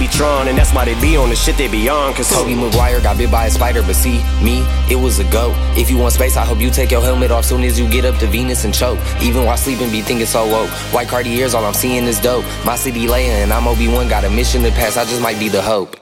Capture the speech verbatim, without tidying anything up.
Tron, and that's why they be on the shit they be on. Cause Tobey Maguire got bit by a spider, but see, me, it was a goat. If you want space, I hope you take your helmet off soon as you get up to Venus and choke. Even while sleeping, be thinking so woke. White Cartiers, all I'm seeing is dope. My city laying, and I'm Obi-Wan, got a mission to pass, I just might be the hope.